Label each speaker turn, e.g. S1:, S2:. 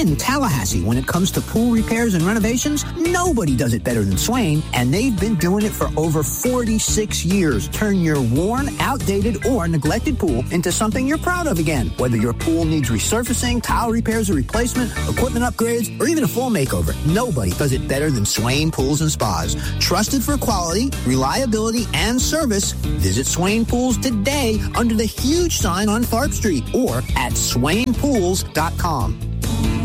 S1: in Tallahassee, when it comes to pool repairs and renovations, nobody does it better than Swain, and they've been doing it for over 46 years. Turn your worn, outdated, or neglected pool into something you're proud of again. Whether your pool needs resurfacing, tile repairs or replacement, equipment upgrades, or even a full makeover, nobody does it better than Swain Pools and Spas. Trusted for quality, reliability, and service, visit Swain Pools today under the huge sign on Tharp Street or at swainpools.com.